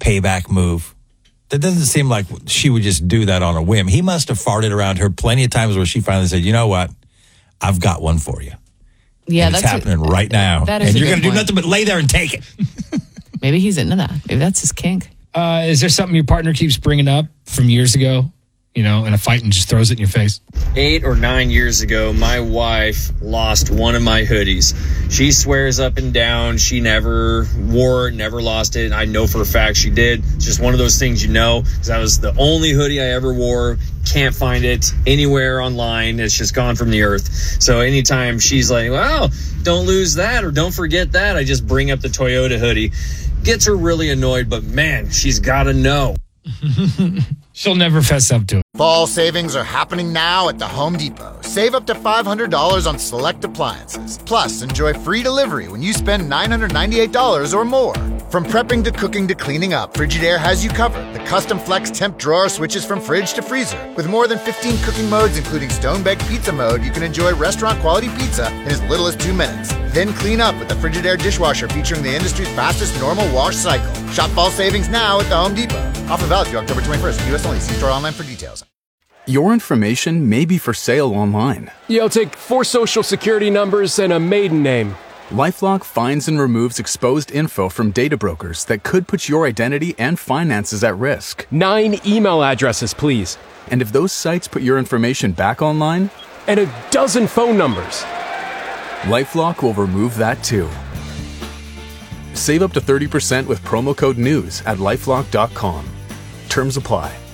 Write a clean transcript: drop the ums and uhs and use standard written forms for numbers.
payback move. That doesn't seem like she would just do that on a whim. He must have farted around her plenty of times where she finally said, you know what? I've got one for you. Yeah, and it's happening right now. And you're going to do nothing but lay there and take it. Maybe he's into that. Maybe that's his kink. Is there something your partner keeps bringing up from years ago, in a fight and just throws it in your face? 8 or 9 years ago, my wife lost one of my hoodies. She swears up and down she never wore it, never lost it. I know for a fact she did. It's just one of those things because that was the only hoodie I ever wore. Can't find it anywhere online. It's just gone from the earth. So anytime she's like, well, don't lose that or don't forget that, I just bring up the Toyota hoodie. Gets her really annoyed, but man, she's got to know. She'll never fess up to it. Fall savings are happening now at the Home Depot. Save up to $500 on select appliances. Plus, enjoy free delivery when you spend $998 or more. From prepping to cooking to cleaning up, Frigidaire has you covered. The custom flex temp drawer switches from fridge to freezer. With more than 15 cooking modes, including stone-baked pizza mode, you can enjoy restaurant-quality pizza in as little as 2 minutes. Then clean up with the Frigidaire dishwasher featuring the industry's fastest normal wash cycle. Shop fall savings now at the Home Depot. Offer valid through October 21st. U.S. only. See store online for details. Your information may be for sale online. Yeah, I'll take 4 social security numbers and a maiden name. LifeLock finds and removes exposed info from data brokers that could put your identity and finances at risk. 9 email addresses, please. And if those sites put your information back online? And a dozen phone numbers. LifeLock will remove that too. Save up to 30% with promo code NEWS at LifeLock.com. Terms apply.